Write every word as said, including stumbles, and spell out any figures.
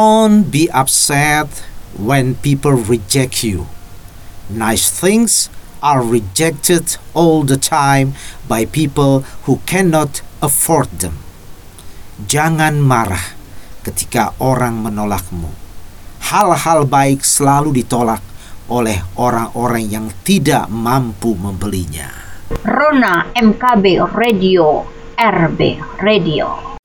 Don't be upset when people reject you. Nice things are rejected all the time by people who cannot afford them. Jangan marah ketika orang menolakmu. Hal-hal baik selalu ditolak oleh orang-orang yang tidak mampu membelinya. Rona M K B Radio, R B Radio.